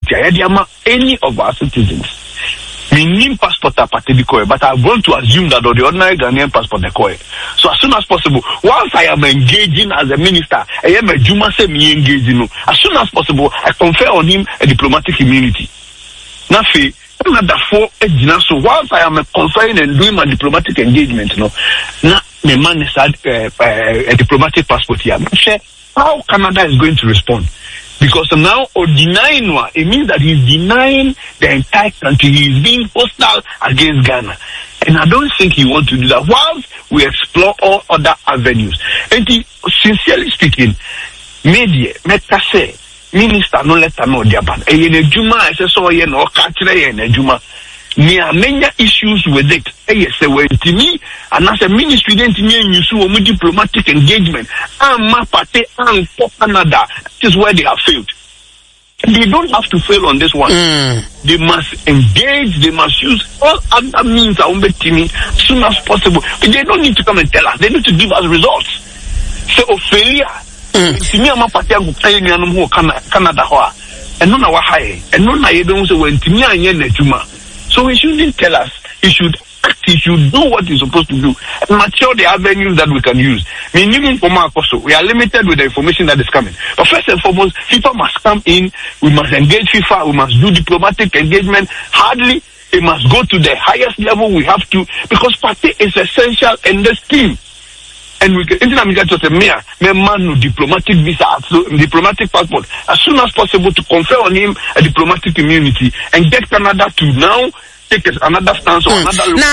any of our citizens. We passport but I'm going to assume that the ordinary Ghanaian passport so as soon as possible, once I am engaging as a minister, I am a Juma say me engaging. As soon as possible, I confer on him a diplomatic immunity. Nafi, so once I am conferring and doing my diplomatic engagement, now my man is a diplomatic passport here. How Canada is going to respond? Because now, or denying one, it means that he's denying the entire country. He is being hostile against Ghana. And I don't think he wants to do that. Whilst we explore all other avenues. And sincerely speaking, media, say, minister, no let no diaban. And in Juma, I say, so yen or catcher in Juma. There many issues with it. Yes, when to me, and as a ministry, then to me, you saw a diplomatic engagement. And Mapate and Canada, that is where they have failed. They don't have to fail on this one. They must engage, they must use all other means as soon as possible. But they don't need to come and tell us, they need to give us results. So, failure. To me, Mapate and Canada, and no, why, and no, I don't say when to me, I am Juma. So he shouldn't tell us. He should act. He should do what he's supposed to do. And mature the avenues that we can use. We are limited with the information that is coming. But first and foremost, FIFA must come in. We must engage FIFA. We must do diplomatic engagement. Hardly it must go to the highest level we have to, because party is essential in this team. And we can diplomatic visa, diplomatic passport, as soon as possible to confer on him a diplomatic immunity and get Canada to now take another stance or another look.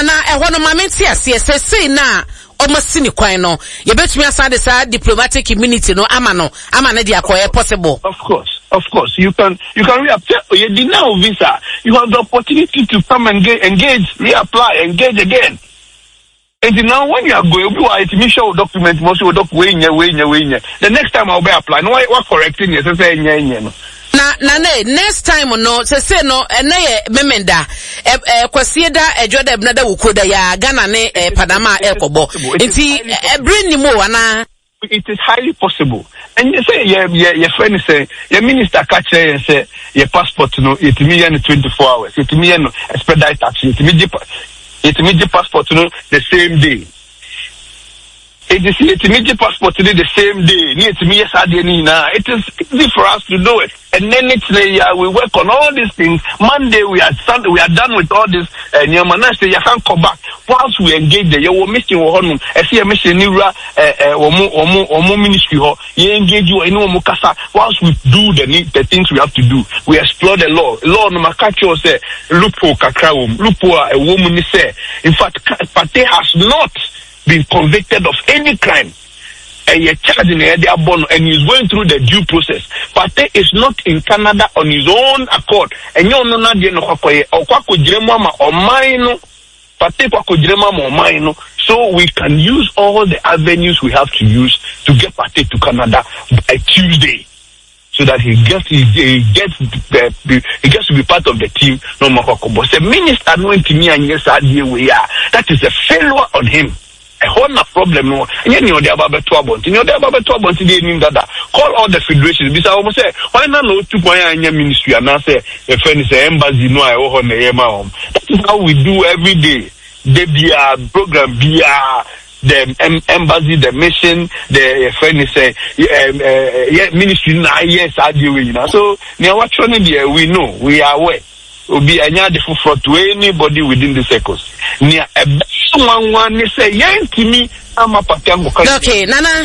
Almost cynical, you bet me aside the diplomatic immunity, no, amano, possible. Of course, you can reapply. You deny visa, you have the opportunity to come and engage, reapply, engage again. And now when you are going, you are to show document, most of the the next time I'll be applying. Why correcting it? Next time no, say no, memenda, kwasieda, joda ebnada wukoda ya Ghana ne Panama ekobo. Inti bring ni mo wana. It is highly possible. And you say your friend say your minister catch and say your passport no, it me 24 hours. It me expedite taxi. It means the passport the same day. It means the passport the same day. It is easy for us to do it. And then we work on all these things. Monday we are done with all this. And you can't come back. Whilst we engage there, you will miss your home. I see a mission ministry. You engage you in Mukasa. Whilst we do the things we have to do, we explore the law. Law no makacho say lupo kakrawum. Lupo a woman say. In fact, Pate has not been convicted of any crime. And you're charged in the and he's going through the due process. Pate is not in Canada on his own accord. And you know not the so we can use all the avenues we have to use to get Pate to Canada by Tuesday, so that he gets to be part of the team. No more. But the minister knowing to me and yes, that is a failure on him. A whole problem no. And you know they about 12 months. You know they about 12 months. They mean that call all the federations. Because I almost say why not no 2.9 ministry and I say the friend is embassy no I owe on the home. That is how we do every day. They be a program be the embassy, the mission, the friend is ministry na yes I do you know. So now what there we know, we are aware. Will be a different to anybody within the circles. Near a someone say, Yankee, I'm a patango. Okay, Nana.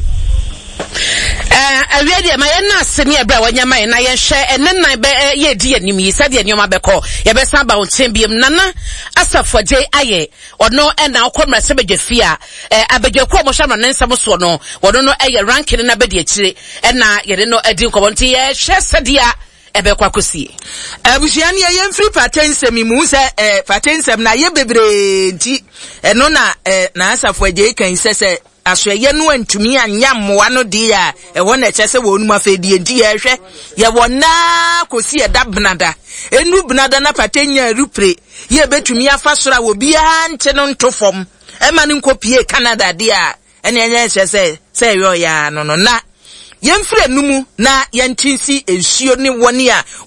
I read my senior brother when your mind I share and then I be ye dear Nimi said your mabeko, Yabesa about Timbium Nana, Asa for J. Aye, or no, and now come my sebage fear. I beg your commotion and some sono, or don't know a ranking in a bediachi, and now you don't know a deal community, share Sadia. Ebekwa kosi abusiani ye free patensem mu se patensem na ye bebre nti eno na asafo agye kan se asoye no antumi anya mmoa no de a ewo na kyese wo numa fedie nti ye hwe ye wona kosi eda benada enu benada na patenya rupre ye betumi afa sora wo bia nte no ntofom e ma ne nkopie Canada de a ene enye se yo ya no na yemfre numu na yantinsi ensuo ne woni a